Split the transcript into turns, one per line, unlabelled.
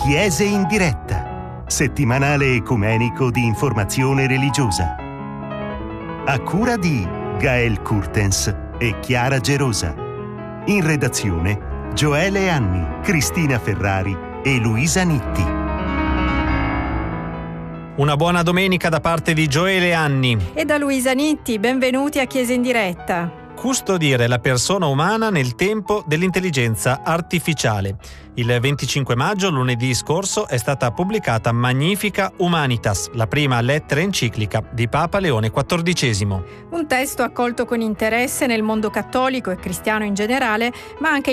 Chiese in diretta, settimanale ecumenico di informazione religiosa. A cura di Gael Kurtens e Chiara Gerosa. In redazione Gioele Anni, Cristina Ferrari e Luisa Nitti.
Una buona domenica da parte di Gioele Anni
e da Luisa Nitti. Benvenuti a Chiesa in diretta.
Custodire la persona umana nel tempo dell'intelligenza artificiale. Il 25 maggio, lunedì scorso, è stata pubblicata Magnifica Humanitas, la prima lettera enciclica di Papa Leone XIV.
Un testo accolto con interesse nel mondo cattolico e cristiano in generale, ma anche